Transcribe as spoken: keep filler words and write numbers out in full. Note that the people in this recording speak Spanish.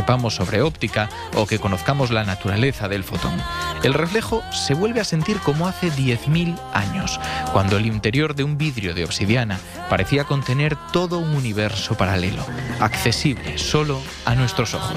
sepamos sobre óptica o que conozcamos la naturaleza del fotón. El reflejo se vuelve a sentir como hace diez mil años, cuando el interior de un vidrio de obsidiana parecía contener todo un universo paralelo, accesible solo a nuestros ojos.